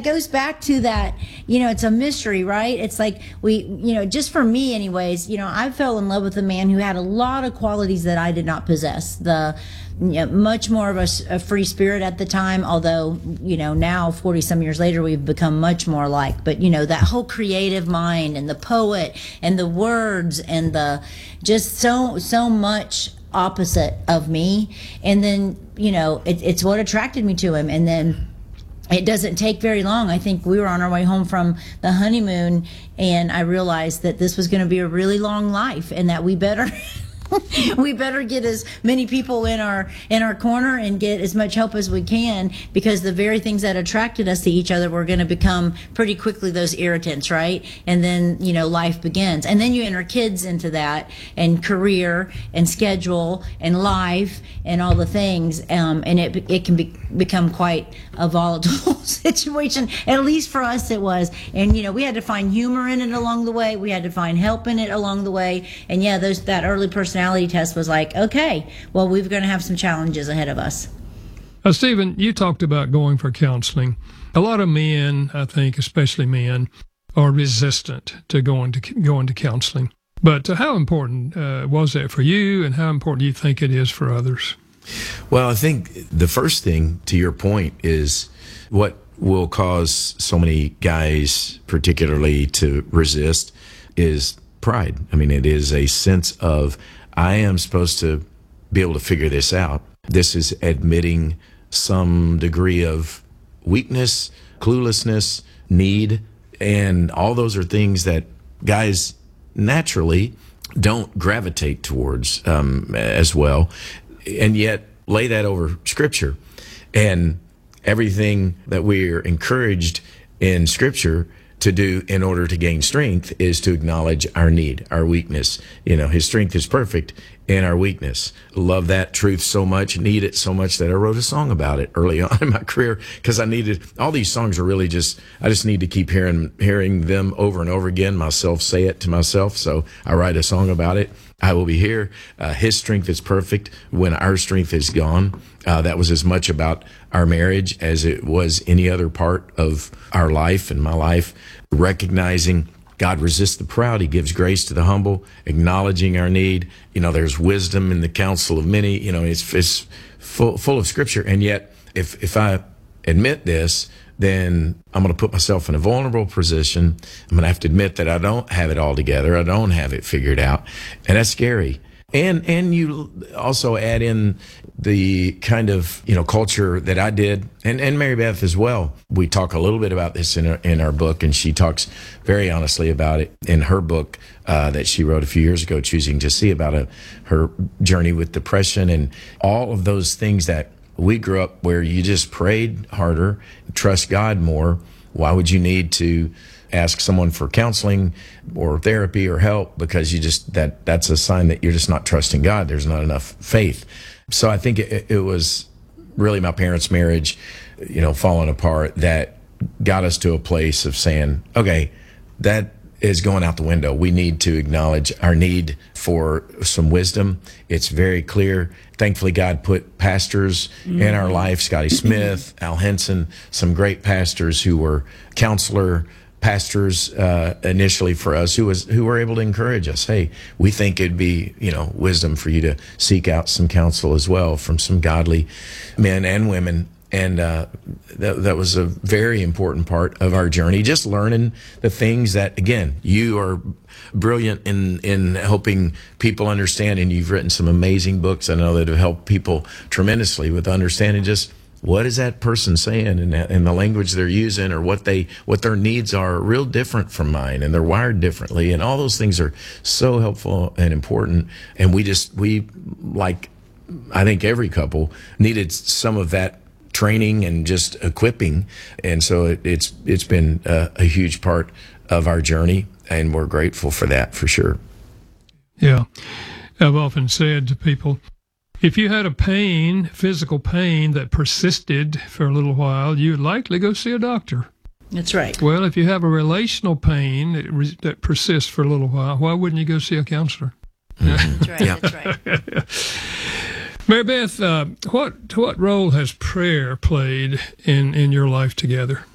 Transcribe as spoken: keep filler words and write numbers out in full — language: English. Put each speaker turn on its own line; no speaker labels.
goes back to that, you know, it's a mystery, right? It's like we, you know, just for me anyways, you know, I fell in love with a man who had a lot of qualities that I did not possess. The, you know, much more of a, a free spirit at the time, although, you know, now forty some years later, we've become much more alike. But, you know, that whole creative mind and the poet and the words and the just so, so much opposite of me. And then, you know, it, it's what attracted me to him. And then it doesn't take very long. I think we were on our way home from the honeymoon, and I realized that this was going to be a really long life, and that we better we better get as many people in our in our corner and get as much help as we can, because the very things that attracted us to each other were going to become pretty quickly those irritants, right? And then, you know, life begins. And then you enter kids into that, and career and schedule and life and all the things. Um, and it it can be, become quite a volatile situation. At least for us it was. And, you know, we had to find humor in it along the way. We had to find help in it along the way. And yeah, those that early personality test was like, okay, well, we're going to have some challenges ahead of us.
Uh, Stephen, you talked about going for counseling. A lot of men, I think, especially men, are resistant to going to going to counseling. But uh, how important uh, was that for you, and how important do you think it is for others?
Well, I think the first thing, to your point, is what will cause so many guys particularly to resist is pride. I mean, it is a sense of, I am supposed to be able to figure this out. This is admitting some degree of weakness, cluelessness, need, and all those are things that guys naturally don't gravitate towards um, as well, and yet lay that over Scripture. And everything that we're encouraged in Scripture to do in order to gain strength is to acknowledge our need, our weakness. You know, His strength is perfect in our weakness. Love that truth so much, need it so much that I wrote a song about it early on in my career, because I needed, all these songs are really just, I just need to keep hearing hearing them over and over again, myself say it to myself. So I write a song about it. I will be here. Uh, his strength is perfect when our strength is gone. Uh, that was as much about our marriage as it was any other part of our life and my life. Recognizing God resists the proud. He gives grace to the humble, acknowledging our need. You know, there's wisdom in the counsel of many. You know, it's, it's full, full of Scripture. And yet, if, if I admit this, then I'm going to put myself in a vulnerable position. I'm going to have to admit that I don't have it all together. I don't have it figured out. And that's scary. And and you also add in the kind of, you know, culture that I did, and, and Mary Beth as well. We talk a little bit about this in our, in our book, and she talks very honestly about it in her book uh, that she wrote a few years ago, Choosing to See, about a, her journey with depression and all of those things that we grew up where you just prayed harder, trust God more. Why would you need to ask someone for counseling or therapy or help? Because you just, that that's a sign that you're just not trusting God. There's not enough faith. So I think it, it was really my parents' marriage, you know, falling apart, that got us to a place of saying, okay, that is going out the window. We need to acknowledge our need for some wisdom. It's very clear. Thankfully, God put pastors mm-hmm. in our life, Scotty Smith, Al Henson, some great pastors who were counselor pastors uh, initially for us, who was who were able to encourage us. Hey, we think it'd be, you know, wisdom for you to seek out some counsel as well from some godly men and women. And uh, that, that was a very important part of our journey, just learning the things that, again, you are brilliant in, in helping people understand, and you've written some amazing books, I know, that have helped people tremendously with understanding just what is that person saying, and, and the language they're using, or what they what their needs are, real different from mine, and they're wired differently, and all those things are so helpful and important. And we just, we, like, I think every couple needed some of that training and just equipping, and so it, it's it's been a, a huge part of our journey, and we're grateful for that, for sure.
Yeah, I've often said to people, if you had a pain, physical pain that persisted for a little while, you'd likely go see a doctor.
That's right.
Well, if you have a relational pain that, re- that persists for a little while, why wouldn't you go see a counselor?
Mm-hmm. That's right. Yeah. That's right.
Mary Beth, uh, what what role has prayer played in, in your life together?